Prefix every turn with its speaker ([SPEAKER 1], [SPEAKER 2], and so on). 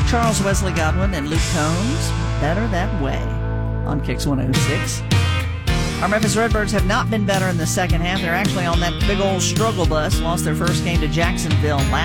[SPEAKER 1] Charles Wesley Godwin and Luke Combs, Better That Way, on Kicks 106. Our Memphis Redbirds have not been better in the second half. They're actually on that big old struggle bus. Lost their first game to Jacksonville last